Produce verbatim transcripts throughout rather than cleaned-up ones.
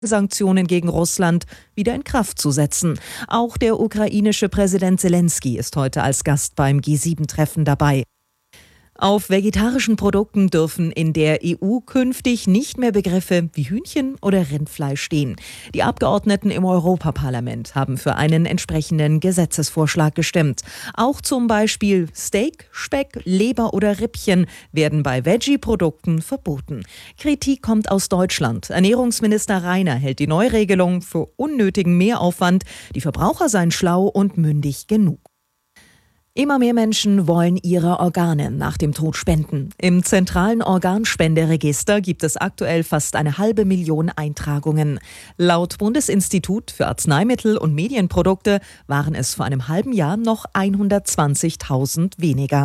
Sanktionen gegen Russland wieder in Kraft zu setzen. Auch der ukrainische Präsident Selenskyj ist heute als Gast beim G sieben Treffen dabei. Auf vegetarischen Produkten dürfen in der E U künftig nicht mehr Begriffe wie Hühnchen oder Rindfleisch stehen. Die Abgeordneten im Europaparlament haben für einen entsprechenden Gesetzesvorschlag gestimmt. Auch zum Beispiel Steak, Speck, Leber oder Rippchen werden bei Veggie-Produkten verboten. Kritik kommt aus Deutschland. Ernährungsminister Reiner hält die Neuregelung für unnötigen Mehraufwand. Die Verbraucher seien schlau und mündig genug. Immer mehr Menschen wollen ihre Organe nach dem Tod spenden. Im zentralen Organspenderegister gibt es aktuell fast eine halbe Million Eintragungen. Laut Bundesinstitut für Arzneimittel und Medienprodukte waren es vor einem halben Jahr noch hundertzwanzigtausend weniger.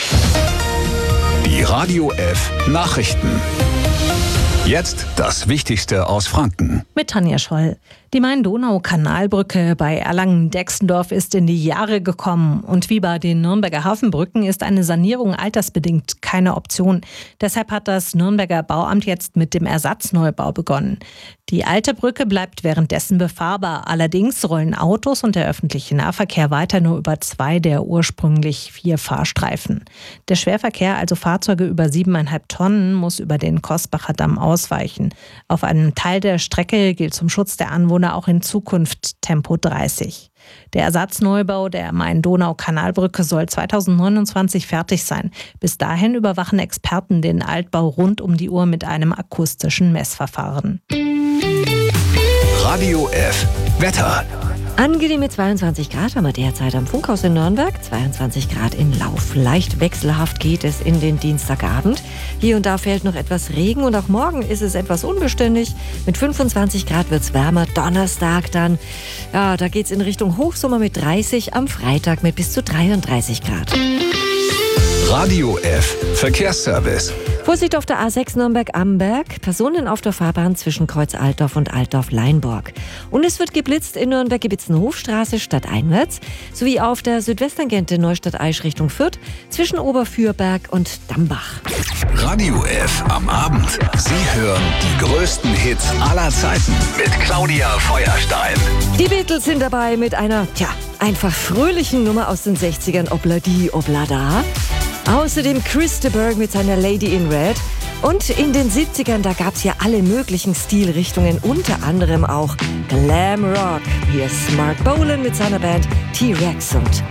Die Radio F Nachrichten. Jetzt das Wichtigste aus Franken. Mit Tanja Scholl. Die Main-Donau-Kanalbrücke bei Erlangen-Dexendorf ist in die Jahre gekommen. Und wie bei den Nürnberger Hafenbrücken ist eine Sanierung altersbedingt keine Option. Deshalb hat das Nürnberger Bauamt jetzt mit dem Ersatzneubau begonnen. Die alte Brücke bleibt währenddessen befahrbar. Allerdings rollen Autos und der öffentliche Nahverkehr weiter nur über zwei der ursprünglich vier Fahrstreifen. Der Schwerverkehr, also Fahrzeuge über siebeneinhalb Tonnen, muss über den Kosbacher Damm ausweichen. Auf einem Teil der Strecke gilt zum Schutz der Anwohner auch in Zukunft Tempo dreißig. Der Ersatzneubau der Main-Donau-Kanalbrücke soll zweitausendneunundzwanzig fertig sein. Bis dahin überwachen Experten den Altbau rund um die Uhr mit einem akustischen Messverfahren. Radio F Wetter. Angenehme zweiundzwanzig Grad haben wir derzeit am Funkhaus in Nürnberg, zweiundzwanzig Grad in Lauf. Leicht wechselhaft geht es in den Dienstagabend. Hier und da fällt noch etwas Regen und auch morgen ist es etwas unbeständig. Mit fünfundzwanzig Grad wird es wärmer. Donnerstag dann, ja, da geht es in Richtung Hochsommer mit dreißig, am Freitag mit bis zu dreiunddreißig Grad. Radio F Verkehrsservice. Vorsicht auf der A sechs Nürnberg-Amberg, Personen auf der Fahrbahn zwischen Kreuz Altdorf und Altdorf-Leinborg. Und es wird geblitzt in Nürnberg-Gebitzenhofstraße stadteinwärts, sowie auf der Südwesttangente Neustadt-Aisch Richtung Fürth zwischen Oberfürberg und Dambach. Radio F am Abend. Sie hören die größten Hits aller Zeiten mit Claudia Feuerstein. Die Beatles sind dabei mit einer, tja, einfach fröhlichen Nummer aus den sechzigern, Obla di, Obla da. Außerdem Chris de Burgh mit seiner Lady in Red. Und in den siebzigern, da gab es ja alle möglichen Stilrichtungen, unter anderem auch Glam Rock. Hier ist Mark Bolan mit seiner Band T-Rex und